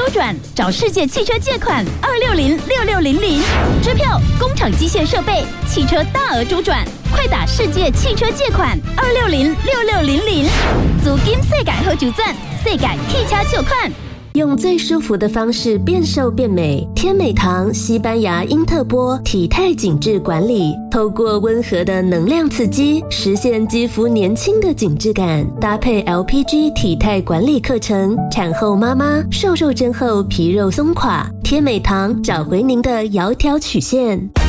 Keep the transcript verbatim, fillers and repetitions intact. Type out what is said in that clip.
转，找世界汽车借款二六零六六零零，支票、工厂机械设备、汽车大额周转，快打世界汽车借款二六零六六零零，租金世界好周转，世界汽车借款。 用最舒服的方式变瘦变美，天美堂西班牙英特波体态紧致管理，透过温和的能量刺激，实现肌肤年轻的紧致感。搭配 L P G 体态管理课程，产后妈妈瘦瘦针后皮肉松垮，天美堂找回您的窈窕曲线。